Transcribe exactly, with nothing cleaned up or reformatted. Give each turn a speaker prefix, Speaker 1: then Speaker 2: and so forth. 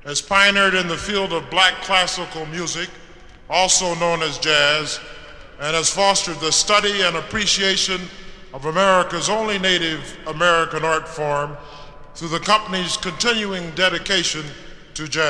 Speaker 1: has pioneered in the field of black classical music, also known as jazz, and has fostered the study and appreciation of America's only Native American art form through the company's continuing dedication to jazz.